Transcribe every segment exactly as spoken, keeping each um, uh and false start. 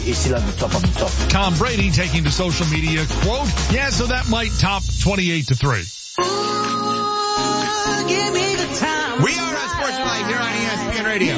is still at the top of the top. Tom Brady taking to social media, quote, yeah, so that might top twenty-eight to three. We are on Sportsmanlike here on E S P N Radio.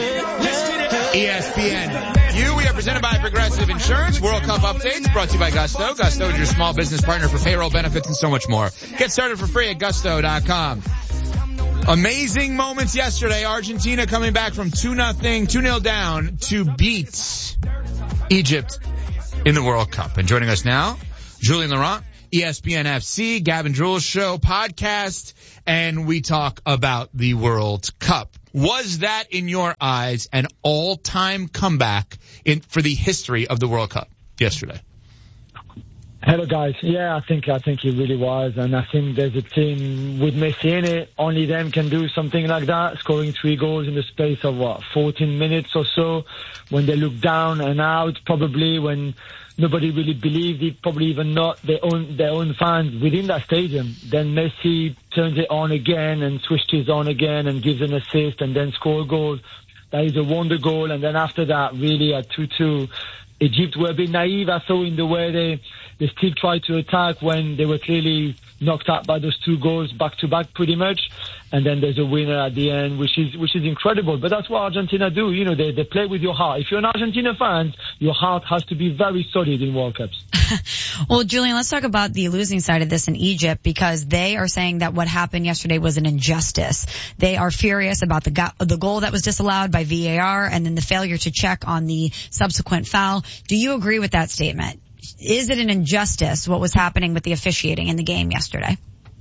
E S P N. You, we are presented by Progressive Insurance. World Cup updates brought to you by Gusto. Gusto is your small business partner for payroll benefits and so much more. Get started for free at gusto dot com. Amazing moments yesterday. Argentina coming back from two nothing, two nil down to beat Egypt in the World Cup. And joining us now, Julien Laurent, E S P N F C, Gavin Drew's show, podcast, and we talk about the World Cup. Was that, in your eyes, an all-time comeback in for the history of the World Cup yesterday? Hello, guys. Yeah, I think I think it really was, and I think there's a team with Messi in it. Only them can do something like that, scoring three goals in the space of what, fourteen minutes or so. When they look down and out, probably when nobody really believed it, probably even not their own their own fans within that stadium. Then Messi turns it on again and switches on again and gives an assist and then score a goal. That is a wonder goal. And then after that, really at two two, Egypt were a bit naive, I thought, in the way they they still tried to attack when they were clearly knocked out by those two goals back to back pretty much. And then there's a winner at the end, which is which is incredible. But that's what Argentina do. You know, they, they play with your heart. If you're an Argentina fan, your heart has to be very solid in World Cups. Well, Julien, let's talk about the losing side of this in Egypt, because they are saying that what happened yesterday was an injustice. They are furious about the go- the goal that was disallowed by V A R and then the failure to check on the subsequent foul. Do you agree with that statement? Is it an injustice what was happening with the officiating in the game yesterday?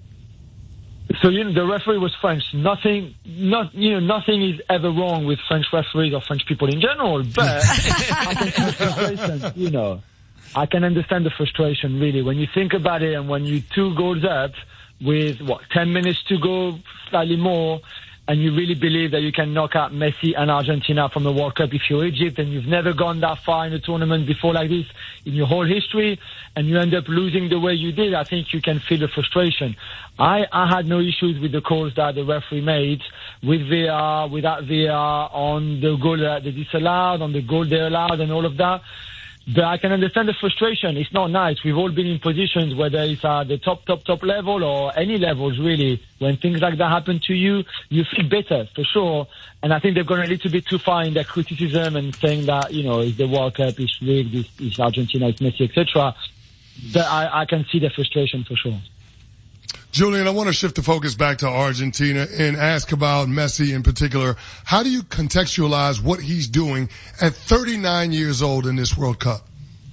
So, you know, the referee was French. Nothing, not, you know, nothing is ever wrong with French referees or French people in general, but I can see the frustration, you know. I can understand the frustration, really. When you think about it and when you two goals up with, what, ten minutes to go, slightly more, and you really believe that you can knock out Messi and Argentina from the World Cup. If you're Egypt and you've never gone that far in a tournament before like this in your whole history, and you end up losing the way you did, I think you can feel the frustration. I, I had no issues with the calls that the referee made, with V A R, without V A R, on the goal that they disallowed, on the goal they allowed, and all of that. But I can understand the frustration. It's not nice. We've all been in positions, whether it's at the top, top, top level or any levels, really. When things like that happen to you, you feel better, for sure. And I think they've gone a little bit too far in their criticism and saying that, you know, it's the World Cup, it's rigged, it's, it's Argentina, it's Messi, et cetera. But I, I can see the frustration, for sure. Julien, I want to shift the focus back to Argentina and ask about Messi in particular. How do you contextualize what he's doing at thirty-nine years old in this World Cup?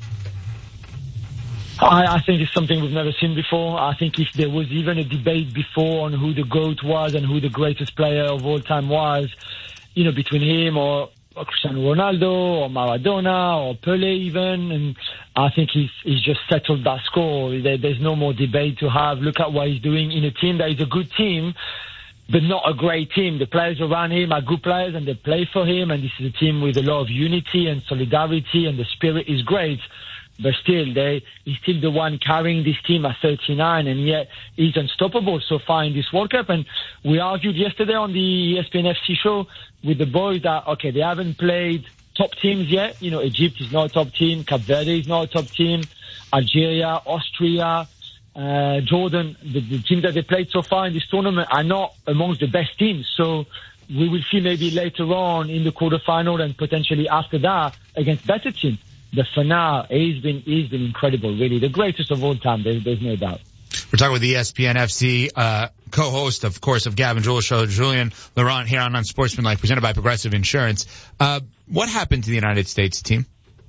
I, I think it's something we've never seen before. I think if there was even a debate before on who the GOAT was and who the greatest player of all time was, you know, between him or, or Cristiano Ronaldo or Maradona or Pelé even, and I think he's he's just settled that score. There, there's no more debate to have. Look at what he's doing in a team that is a good team, but not a great team. The players around him are good players and they play for him, and this is a team with a lot of unity and solidarity, and the spirit is great. But still, they, he's still the one carrying this team at thirty-nine, and yet he's unstoppable so far in this World Cup. And we argued yesterday on the E S P N F C show with the boys that, okay, they haven't played top teams yet. You know, Egypt is not a top team. Cape Verde is not a top team. Algeria, Austria, uh, Jordan, the, the teams that they played so far in this tournament are not amongst the best teams. So we will see maybe later on in the quarterfinal and potentially after that against better teams. But for now, he's been, he's been incredible, really. The greatest of all time, there's, there's no doubt. We're talking with E S P N F C, uh, co-host, of course, of Gavin Drew's show, Julien Laurent, here on Unsportsmanlike, presented by Progressive Insurance. Uh, what happened to the United States team?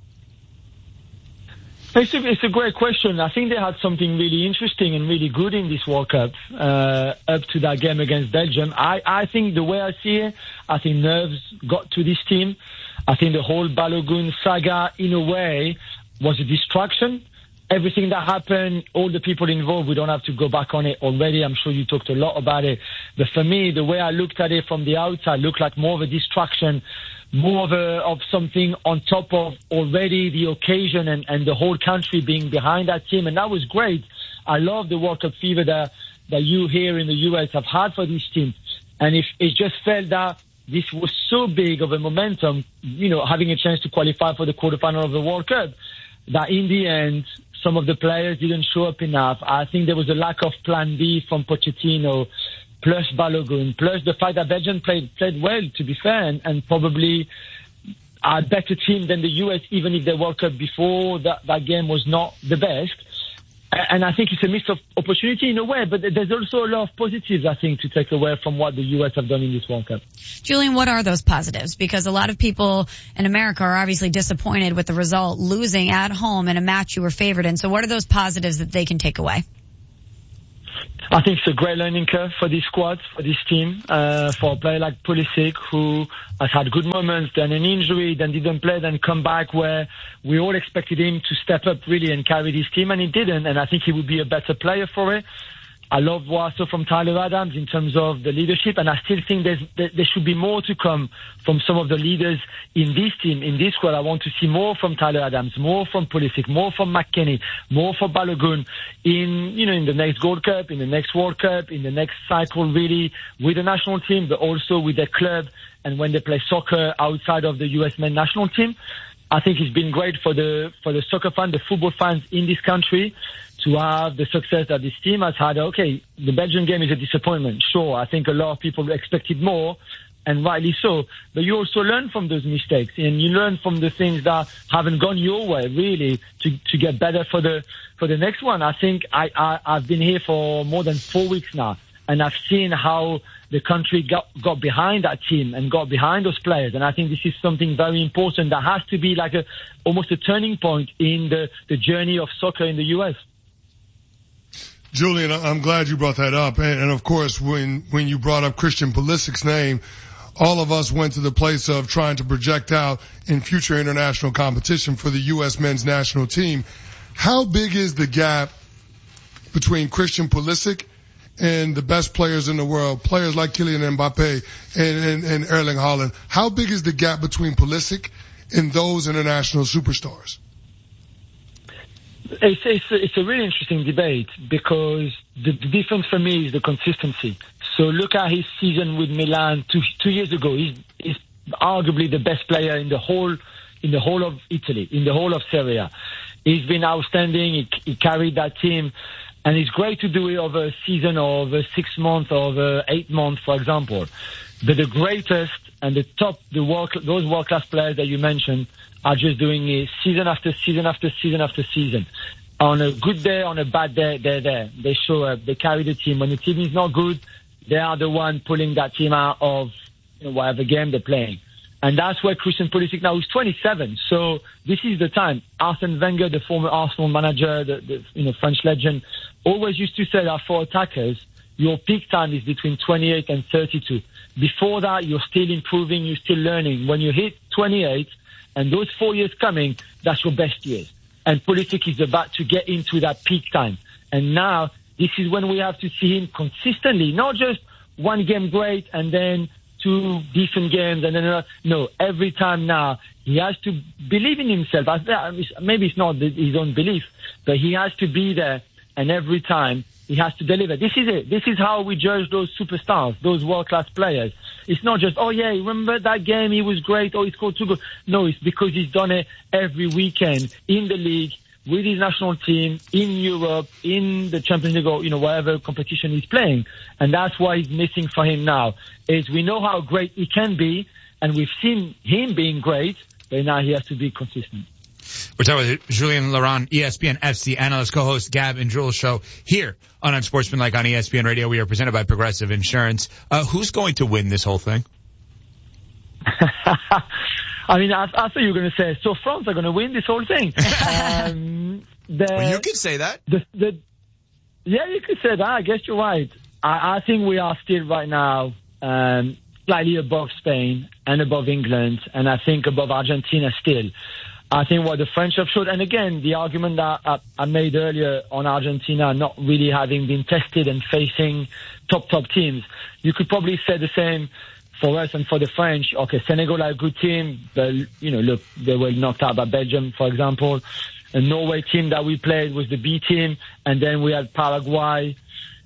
It's a, it's a great question. I think they had something really interesting and really good in this World Cup, uh, up to that game against Belgium. I, I think the way I see it, I think nerves got to this team. I think the whole Balogun saga, in a way, was a distraction. Everything that happened, all the people involved, we don't have to go back on it already. I'm sure you talked a lot about it. But for me, the way I looked at it from the outside looked like more of a distraction, more of a, of something on top of already the occasion and, and the whole country being behind that team. And that was great. I love the World Cup fever that, that you here in the U S have had for this team. And if it just felt that this was so big of a momentum, you know, having a chance to qualify for the quarterfinal of the World Cup, that in the end, some of the players didn't show up enough. I think there was a lack of plan B from Pochettino, plus Balogun, plus the fact that Belgium played played well, to be fair, and, and probably a better team than the U S, even if the World Cup before that, that game was not the best. And I think it's a missed opportunity in a way, but there's also a lot of positives, I think, to take away from what the U S have done in this World Cup. Julian, what are those positives? Because a lot of people in America are obviously disappointed with the result, losing at home in a match you were favored in. So what are those positives that they can take away? I think it's a great learning curve for this squad, for this team, uh, for a player like Pulisic, who has had good moments, then an injury, then didn't play, then come back, where we all expected him to step up really and carry this team, and he didn't, and I think he would be a better player for it. I love what I saw from Tyler Adams in terms of the leadership, and I still think there's, there should be more to come from some of the leaders in this team, in this squad. I want to see more from Tyler Adams, more from Pulisic, more from McKennie, more from Balogun in, you know, in the next Gold Cup, in the next World Cup, in the next cycle, really, with the national team, but also with their club and when they play soccer outside of the U S men's national team. I think it's been great for the, for the soccer fans, the football fans in this country, to have the success that this team has had. Okay, the Belgian game is a disappointment. Sure, I think a lot of people expected more, and rightly so. But you also learn from those mistakes, and you learn from the things that haven't gone your way, really, to, to get better for the, for the next one. I think I, I, I've been here for more than four weeks now, and I've seen how the country got, got behind that team and got behind those players. And I think this is something very important that has to be like a, almost a turning point in the, the journey of soccer in the U S. Julian, I'm glad you brought that up. And, and of course, when, when you brought up Christian Pulisic's name, all of us went to the place of trying to project out in future international competition for the U S men's national team. How big is the gap between Christian Pulisic and the best players in the world, players like Kylian Mbappe and, and, and Erling Haaland? How big is the gap between Pulisic and those international superstars? It's, it's, it's a really interesting debate, because the, the difference for me is the consistency. So look at his season with Milan two, two years ago. He's, he's arguably the best player in the whole, in the whole of Italy, in the whole of Serie A. He's been outstanding. He, he carried that team, and it's great to do it over a season or over six months or over eight months, for example. But the greatest and the top, the world, those world-class players that you mentioned are just doing it season after season after season after season. On a good day, on a bad day, they're there. They show up. They carry the team. When the team is not good, they are the one pulling that team out of, you know, whatever game they're playing. And that's where Christian Pulisic now is twenty-seven. So this is the time. Arsene Wenger, the former Arsenal manager, the, the you know French legend, always used to say that for attackers, your peak time is between twenty-eight and thirty-two. Before that, you're still improving, you're still learning. When you hit twenty-eight, and those four years coming, that's your best years. And Pulisic is about to get into that peak time. And now, this is when we have to see him consistently, not just one game great and then two decent games and then another. No, every time now, he has to believe in himself. Maybe it's not his own belief, but he has to be there, and every time he has to deliver. This is it. This is how we judge those superstars, those world-class players. It's not just, oh yeah, remember that game, he was great, oh he scored two goals. No, it's because he's done it every weekend in the league, with his national team, in Europe, in the Champions League, or, you know, whatever competition he's playing. And that's why he's missing for him now, is we know how great he can be, and we've seen him being great, but now he has to be consistent. We're talking with Julien Laurent, E S P N F C analyst, co-host Gab and Jules show here on Unsportsmanlike on E S P N Radio. We are presented by Progressive Insurance. Uh, who's going to win this whole thing? I mean, I, I thought you were going to say, so France are going to win this whole thing. um, the, well, you could say that. The, the, yeah, you could say that. I guess you're right. I, I think we are still right now um, slightly above Spain and above England, and I think above Argentina still. I think what the French have showed, and again, the argument that I, I made earlier on Argentina not really having been tested and facing top, top teams, you could probably say the same for us and for the French. Okay, Senegal are a good team, but, you know, look, they were knocked out by Belgium, for example. A Norway team that we played was the B team, and then we had Paraguay.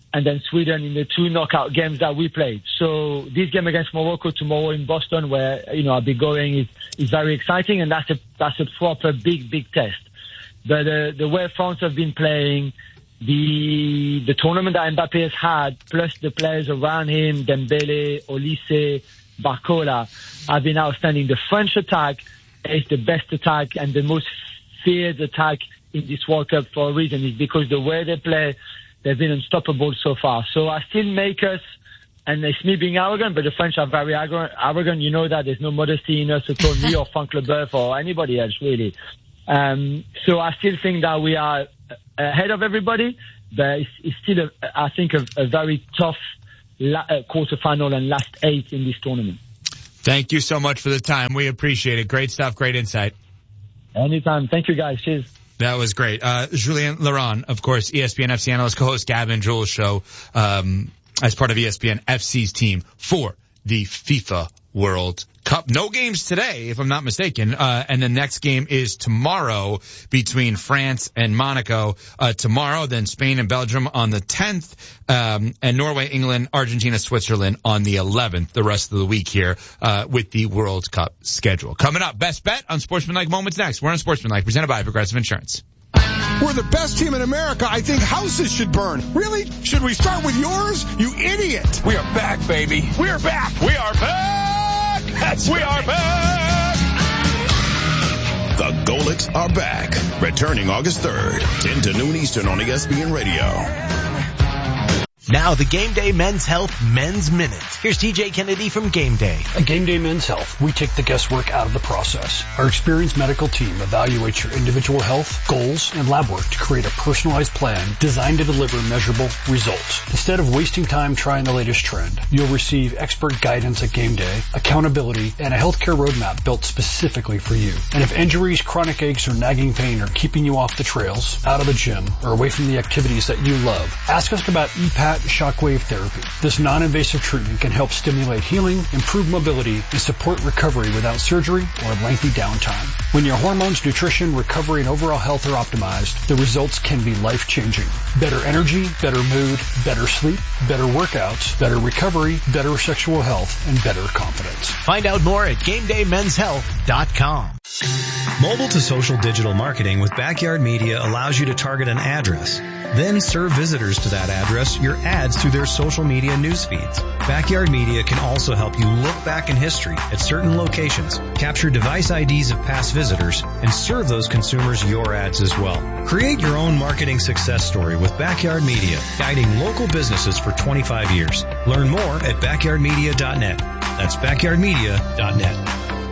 and then Sweden in the two knockout games that we played. So this game against Morocco tomorrow in Boston, where, you know, I'll be going, is, is very exciting, and that's a, that's a proper big, big test. But uh, the way France have been playing, the the tournament that Mbappé has had, plus the players around him, Dembele, Olise, Barcola, have been outstanding. The French attack is the best attack and the most feared attack in this World Cup for a reason. It's because the way they play, they've been unstoppable so far. So I still make us, and it's me being arrogant, but the French are very arrogant. You know that there's no modesty in us at all, me or Franck Leboeuf or anybody else, really. Um, so I still think that we are ahead of everybody, but it's, it's still, a, I think, a, a very tough la- uh, quarterfinal and last eight in this tournament. Thank you so much for the time. We appreciate it. Great stuff. Great insight. Anytime. Thank you, guys. Cheers. That was great. Uh, Julien Laurent, of course, E S P N F C analyst, co-host Gavin Jules show, um, as part of E S P N F C's team for the FIFA World Cup. No games today, if I'm not mistaken. Uh, and the next game is tomorrow between France and Monaco. Uh, tomorrow, then Spain and Belgium on the tenth, um, and Norway, England, Argentina, Switzerland on the eleventh, the rest of the week here, uh, with the World Cup schedule. Coming up, Best Bet on Sportsmanlike Moments next. We're on Sportsmanlike, presented by Progressive Insurance. We're the best team in America. I think houses should burn. Really? Should we start with yours? You idiot. We are back, baby. We are back. We are back. That's we right. are back. The Golics are back. Returning August third, ten to noon Eastern on E S P N Radio. Now the Game Day Men's Health Men's Minute. Here's T J Kennedy from Game Day. At Game Day Men's Health, we take the guesswork out of the process. Our experienced medical team evaluates your individual health, goals, and lab work to create a personalized plan designed to deliver measurable results. Instead of wasting time trying the latest trend, you'll receive expert guidance at Game Day, accountability, and a healthcare roadmap built specifically for you. And if injuries, chronic aches, or nagging pain are keeping you off the trails, out of the gym, or away from the activities that you love, ask us about E PAT Shockwave Therapy. This non-invasive treatment can help stimulate healing, improve mobility, and support recovery without surgery or lengthy downtime. When your hormones, nutrition, recovery, and overall health are optimized, the results can be life-changing. Better energy, better mood, better sleep, better workouts, better recovery, better sexual health, and better confidence. Find out more at game day men's health dot com. Mobile to social digital marketing with Backyard Media allows you to target an address, then serve visitors to that address your ads through their social media news feeds. Backyard Media can also help you look back in history at certain locations, capture device I Ds of past visitors, and serve those consumers your ads as well. Create your own marketing success story with Backyard Media, guiding local businesses for twenty-five years. Learn more at backyard media dot net. That's backyard media dot net.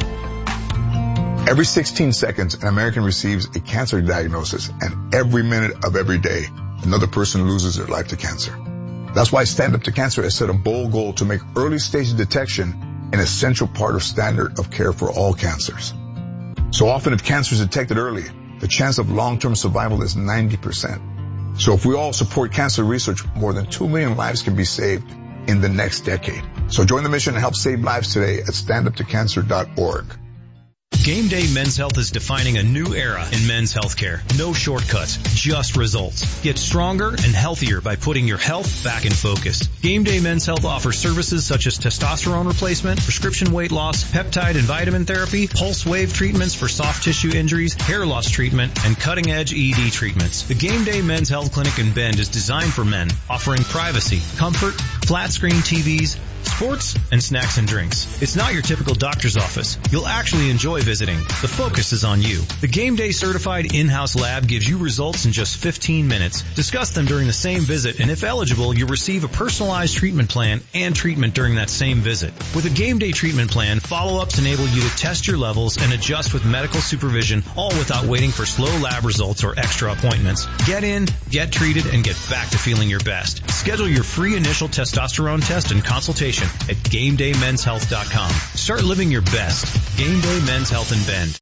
Every sixteen seconds, an American receives a cancer diagnosis, and every minute of every day, another person loses their life to cancer. That's why Stand Up to Cancer has set a bold goal to make early stage detection an essential part of standard of care for all cancers. So often, if cancer is detected early, the chance of long-term survival is ninety percent. So if we all support cancer research, more than two million lives can be saved in the next decade. So join the mission and help save lives today at stand up to cancer dot org. Game Day Men's Health is defining a new era in men's healthcare. No shortcuts, just results. Get stronger and healthier by putting your health back in focus. Game Day Men's Health offers services such as testosterone replacement, prescription weight loss, peptide and vitamin therapy, pulse wave treatments for soft tissue injuries, hair loss treatment, and cutting-edge E D treatments. The Game Day Men's Health Clinic in Bend is designed for men, offering privacy, comfort, flat-screen T Vs, sports, and snacks and drinks. It's not your typical doctor's office. You'll actually enjoy visiting. The focus is on you. The Game Day certified in-house lab gives you results in just fifteen minutes. Discuss them during the same visit, and if eligible, you'll receive a personalized treatment plan and treatment during that same visit. With a Game Day treatment plan, follow-ups enable you to test your levels and adjust with medical supervision, all without waiting for slow lab results or extra appointments. Get in, get treated, and get back to feeling your best. Schedule your free initial testosterone test and consultation at game day men's health dot com. Start living your best. Game Day Men's Health in Bend.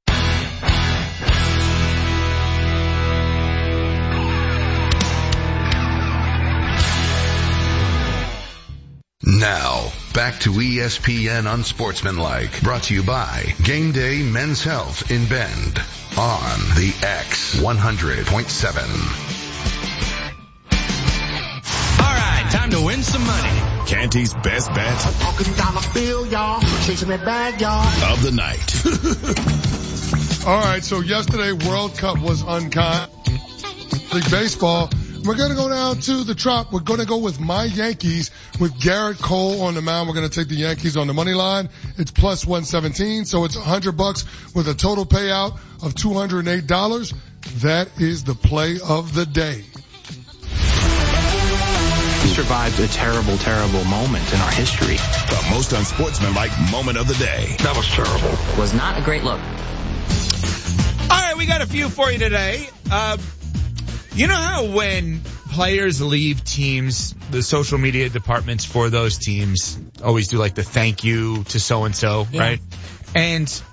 Now, back to E S P N Unsportsmanlike, brought to you by Game Day Men's Health in Bend on the X one hundred point seven. time to win some money. Canty's best bet. I'm talking dollar bill, y'all. Chasing that bag, y'all. Of the night. All right, so yesterday World Cup was unkind. League Baseball. We're going to go down to the Trop. We're going to go with my Yankees with Garrett Cole on the mound. We're going to take the Yankees on the money line. It's plus one seventeen, so it's one hundred bucks with a total payout of two hundred eight dollars. That is the play of the day. We survived a terrible, terrible moment in our history. The most unsportsmanlike moment of the day. That was terrible. Was not a great look. All right, we got a few for you today. Uh, You know how when players leave teams, the social media departments for those teams always do like the thank you to so-and-so, yeah. right? And